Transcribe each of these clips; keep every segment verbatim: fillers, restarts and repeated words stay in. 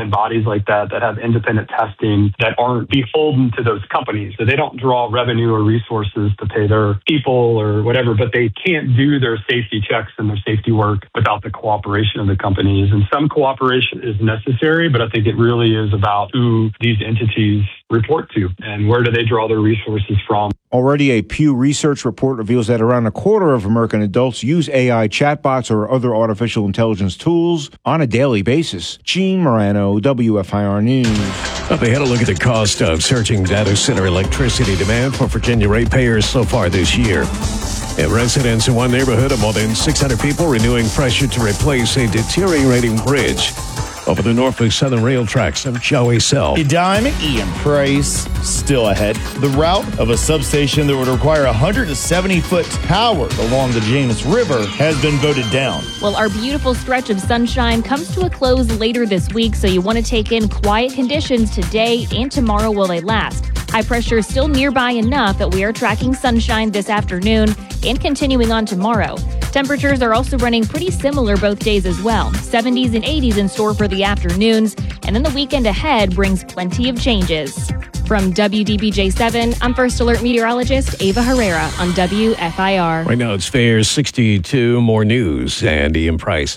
and bodies like that that have independent testing that aren't beholden to those companies. So they don't draw revenue or resources to pay their people or whatever, but they can't do their safety checks and their safety work without the cooperation of the companies. And some cooperation is necessary, but I think it really is about who these entities report to and where do they draw their resources from. Already, a Pew Research report reveals that around a quarter of American adults use A I chatbots or other artificial intelligence tools on a daily basis. Gene Morano, W F I R News. Well, they had a look at the cost of surging data center electricity demand for Virginia ratepayers so far this year. And residents in one neighborhood of more than six hundred people renewing pressure to replace a deteriorating bridge over the Norfolk Southern rail tracks. I'm Joey Sell. A dime, Ian Price still ahead. The route of a substation that would require a one hundred seventy foot tower along the James River has been voted down. Well, our beautiful stretch of sunshine comes to a close later this week, so you want to take in quiet conditions today and tomorrow while they last. High pressure is still nearby enough that we are tracking sunshine this afternoon and continuing on tomorrow. Temperatures are also running pretty similar both days as well. seventies and eighties in store for the afternoons, and then the weekend ahead brings plenty of changes. From W D B J seven, I'm First Alert meteorologist Ava Herrera on W F I R. Right now it's fair sixty-two. More news and Ian Price.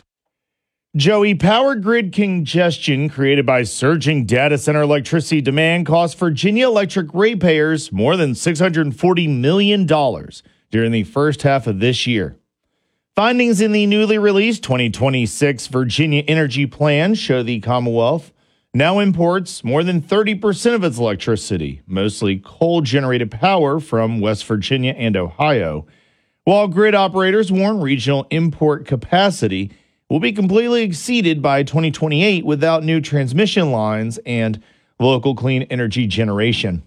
Joey, power grid congestion created by surging data center electricity demand cost Virginia Electric ratepayers more than six hundred forty million dollars during the first half of this year. Findings in the newly released twenty twenty-six Virginia Energy Plan show the Commonwealth now imports more than thirty percent of its electricity, mostly coal-generated power from West Virginia and Ohio, while grid operators warn regional import capacity will be completely exceeded by twenty twenty-eight without new transmission lines and local clean energy generation.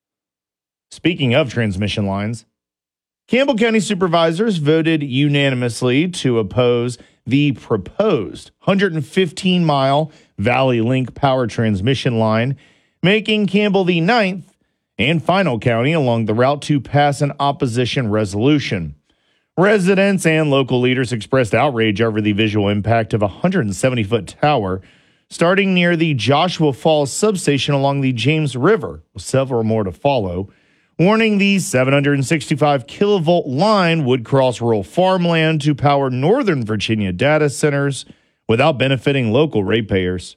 Speaking of transmission lines, Campbell County supervisors voted unanimously to oppose the proposed one hundred fifteen mile Valley Link power transmission line, making Campbell the ninth and final county along the route to pass an opposition resolution. Residents and local leaders expressed outrage over the visual impact of a one hundred seventy foot tower starting near the Joshua Falls substation along the James River, with several more to follow, warning the seven hundred sixty-five kilovolt line would cross rural farmland to power Northern Virginia data centers without benefiting local ratepayers.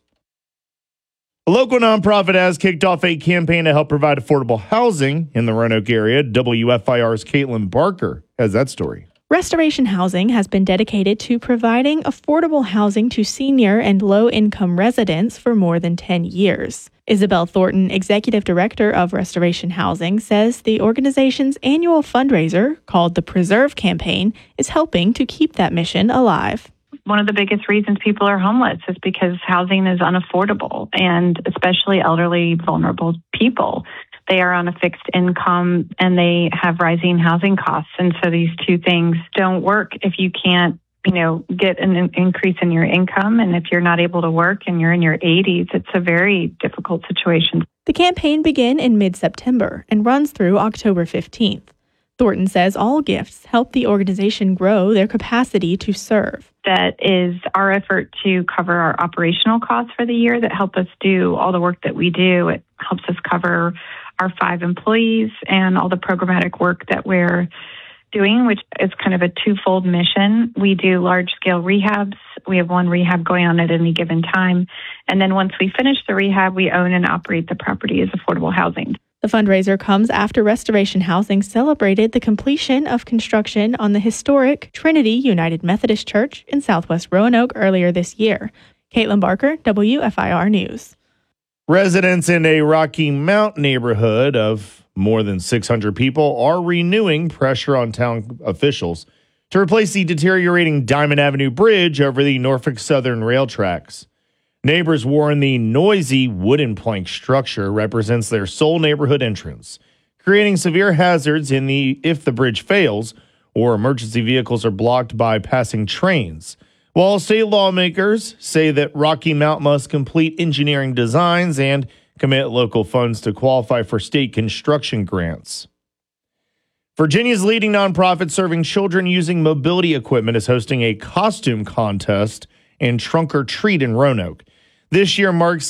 A local nonprofit has kicked off a campaign to help provide affordable housing in the Roanoke area. W F I R's Caitlin Barker has that story. Restoration Housing has been dedicated to providing affordable housing to senior and low-income residents for more than ten years. Isabel Thornton, executive director of Restoration Housing, says the organization's annual fundraiser, called the Preserve Campaign, is helping to keep that mission alive. One of the biggest reasons people are homeless is because housing is unaffordable, and especially elderly, vulnerable people. They are on a fixed income and they have rising housing costs. And so these two things don't work if you can't, you know, get an increase in your income. And if you're not able to work and you're in your eighties, it's a very difficult situation. The campaign began in mid-September and runs through October fifteenth. Thornton says all gifts help the organization grow their capacity to serve. That is our effort to cover our operational costs for the year that help us do all the work that we do. It helps us cover our five employees and all the programmatic work that we're doing, which is kind of a twofold mission. We do large-scale rehabs. We have one rehab going on at any given time. And then once we finish the rehab, we own and operate the property as affordable housing. The fundraiser comes after Restoration Housing celebrated the completion of construction on the historic Trinity United Methodist Church in Southwest Roanoke earlier this year. Caitlin Barker, W F I R News. Residents in a Rocky Mount neighborhood of more than six hundred people are renewing pressure on town officials to replace the deteriorating Diamond Avenue Bridge over the Norfolk Southern rail tracks. Neighbors warn the noisy wooden plank structure represents their sole neighborhood entrance, creating severe hazards in the if the bridge fails or emergency vehicles are blocked by passing trains. While state lawmakers say that Rocky Mount must complete engineering designs and commit local funds to qualify for state construction grants. Virginia's leading nonprofit serving children using mobility equipment is hosting a costume contest and trunk or treat in Roanoke. This year marks